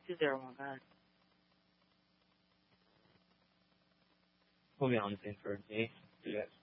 2-0, my God. We'll be on the same for me. Yes.